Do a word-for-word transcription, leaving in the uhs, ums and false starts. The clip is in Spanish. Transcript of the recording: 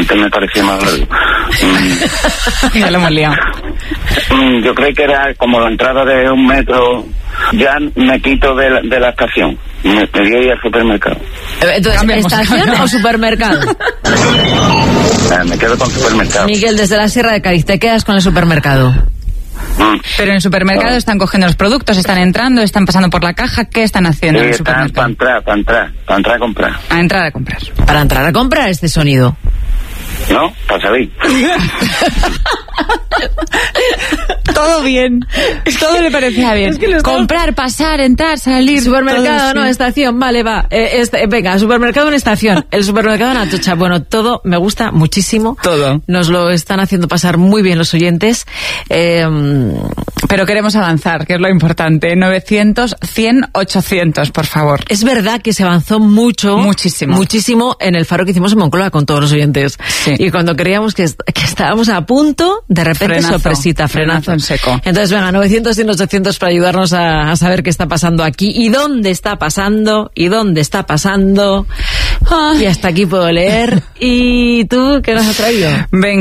que me parecía más largo. Mm. Ya lo hemos liado. Mm, yo creí que era como la entrada de un metro. Ya me quito de la, de la estación. Me quería ir al supermercado. Entonces, Cambiemos. ¿estación o supermercado? Ah, me quedo con supermercado. Miguel, desde la Sierra de Cádiz, ¿te quedas con el supermercado? Mm. Pero en el supermercado están cogiendo los productos, están entrando, están pasando por la caja. ¿Qué están haciendo Sí, en el están supermercado? para entrar, para entrar, para entrar a comprar. A entrar a comprar. Para entrar a comprar este sonido. ¿No? Para salir. Todo bien. Todo le parecía bien. Es que lo estamos- Comprar, pasar, entrar, salir. Supermercado, todo, no, sí. estación, vale, va. Eh, este, venga, supermercado en estación. El supermercado en Atocha. Bueno, todo me gusta muchísimo. Todo. Nos lo están haciendo pasar muy bien los oyentes. Eh, Pero queremos avanzar, que es lo importante. novecientos, cien, ochocientos, por favor. es verdad que se avanzó mucho. Muchísimo. Muchísimo en el faro que hicimos en Moncloa con todos los oyentes. Sí. Y cuando creíamos que, est- que estábamos a punto, de repente Frenazo. sorpresita, frenazo. Frenazo en seco. Entonces, venga, novecientos, cien, ochocientos para ayudarnos a, a saber qué está pasando aquí y dónde está pasando y dónde está pasando. Y hasta aquí puedo leer. ¿Y tú qué nos has traído? Venga.